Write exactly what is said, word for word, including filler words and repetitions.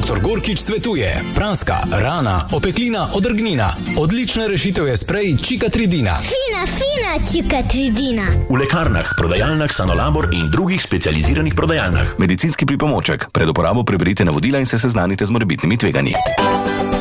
doktor Gorkič svetuje: praska, rana, opeklina, odrgnina. Odlična rešitev je sprej Čikatridina. Fina, fina Čikatridina. V lekarnah, prodajalnah Sanolabor in drugih specializiranih prodajalnah. Medicinski pripomoček. Pred uporabo preberite navodila in se seznanite z morebitnimi tveganji.